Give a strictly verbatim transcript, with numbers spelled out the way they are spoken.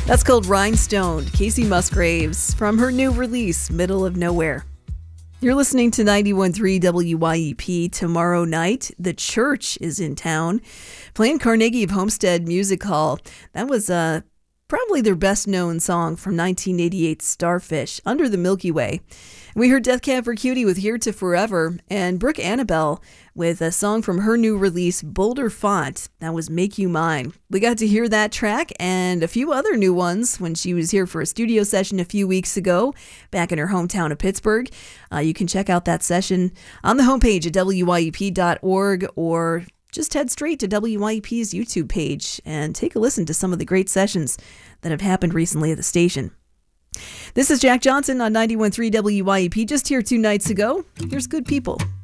That's called Rhinestone, Casey Musgraves, from her new release, Middle of Nowhere. You're listening to ninety-one point three W Y E P. Tomorrow night, The Church is in town, playing Carnegie of Homestead Music Hall. That was uh, probably their best-known song from nineteen eighty-eight's Starfish, Under the Milky Way. We heard Death Cab for Cutie with Here to Forever, and Brooke Annabelle with a song from her new release, Boulder Font. That was Make You Mine. We got to hear that track and a few other new ones when she was here for a studio session a few weeks ago, back in her hometown of Pittsburgh. Uh, you can check out that session on the homepage at W Y E P dot org, or just head straight to W Y E P's YouTube page and take a listen to some of the great sessions that have happened recently at the station. This is Jack Johnson on ninety-one point three W Y E P, just here two nights ago. Here's Good People.